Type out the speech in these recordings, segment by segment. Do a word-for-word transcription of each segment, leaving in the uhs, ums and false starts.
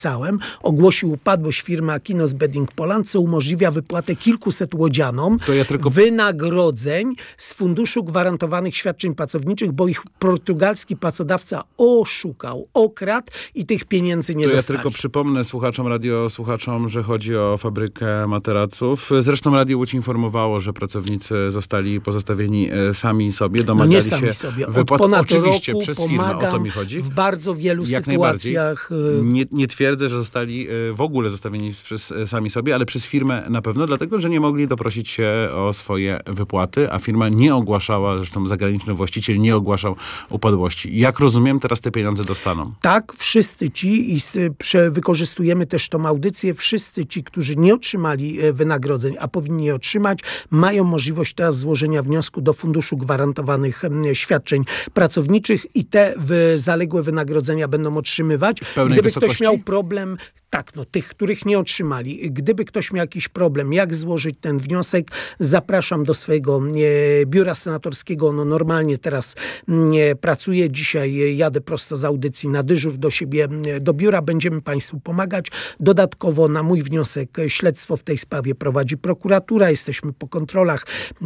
Całem ogłosił upadłość firmy Aquinos Bedding Poland, co umożliwia wypłatę kilkuset łodzianom To ja tylko... wynagrodzeń z Funduszu Gwarantowanych Świadczeń Pracowniczych, bo ich portugalski pracodawca oszukał, okradł i tych pieniędzy nie to dostali. Ja tylko przypomnę słuchaczom, radiosłuchaczom, że chodzi o fabrykę materaców. Zresztą Radio Łódź informowało, że pracownicy zostali pozostawieni sami sobie, domagali no nie sami się sobie. Od wypłat. ponad Oczywiście roku przez firmę, o to mi chodzi. w bardzo wielu Jak sytuacjach. Nie, nie twierdzę, że zostali w ogóle zostawieni przez sami sobie, ale przez firmę na pewno, dlatego, że nie mogli doprosić się o swoje wypłaty, a firma nie ogłaszała, zresztą zagraniczny właściciel nie ogłaszał upadłości. Jak rozumiem, teraz te pieniądze dostaną. Tak, wszyscy ci, i prze, wykorzystujemy też tą audycję, wszyscy ci, którzy nie otrzymali wynagrodzeń, a powinni je otrzymać, mają możliwość teraz złożenia wniosku do Funduszu Gwarantowanych Świadczeń Pracowniczych i te w zaległe wynagrodzenia będą otrzymywać. Gdyby wysokości? ktoś miał problem, tak, no tych, których nie otrzymali. Gdyby ktoś miał jakiś problem, jak złożyć ten wniosek, zapraszam do swojego e, biura senatorskiego. No normalnie teraz e, pracuję. Dzisiaj jadę prosto z audycji na dyżur do siebie, e, do biura. Będziemy Państwu pomagać. Dodatkowo na mój wniosek śledztwo w tej sprawie prowadzi prokuratura. Jesteśmy po kontrolach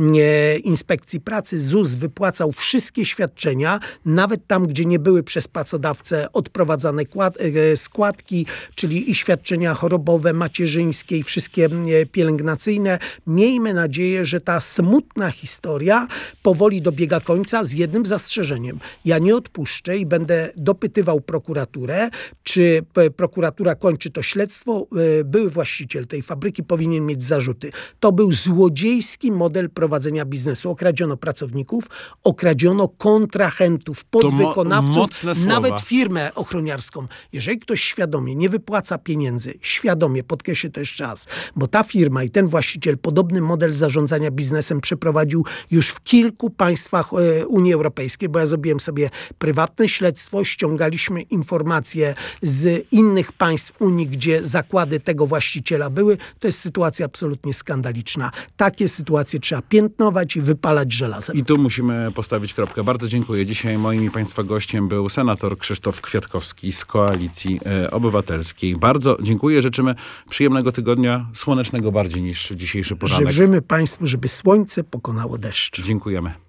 e, Inspekcji Pracy. Z U S wypłacał wszystkie świadczenia, nawet tam, gdzie nie były przez pracodawcę odprowadzane kład, e, składki, czyli i świadczenia chorobowe, macierzyńskie i wszystkie pielęgnacyjne. Miejmy nadzieję, że ta smutna historia powoli dobiega końca z jednym zastrzeżeniem. Ja nie odpuszczę i będę dopytywał prokuraturę, czy prokuratura kończy to śledztwo. Były właściciel tej fabryki powinien mieć zarzuty. To był złodziejski model prowadzenia biznesu. Okradziono pracowników, okradziono kontrahentów, podwykonawców, mo- nawet firmę ochroniarską. Jeżeli ktoś świadomie nie wypłaca pieniędzy, świadomie, podkreślę to jeszcze raz, bo ta firma i ten właściciel podobny model zarządzania biznesem przeprowadził już w kilku państwach e, Unii Europejskiej, bo ja zrobiłem sobie prywatne śledztwo, ściągaliśmy informacje z innych państw Unii, gdzie zakłady tego właściciela były. To jest sytuacja absolutnie skandaliczna. Takie sytuacje trzeba piętnować i wypalać żelazem. I tu musimy postawić kropkę. Bardzo dziękuję. Dzisiaj moim i Państwa gościem był senator Krzysztof Kwiatkowski z Koalicji e, Obywatelskiej. Bardzo dziękuję. Życzymy przyjemnego tygodnia, słonecznego bardziej niż dzisiejszy poranek. Życzymy Państwu, żeby słońce pokonało deszcz. Dziękujemy.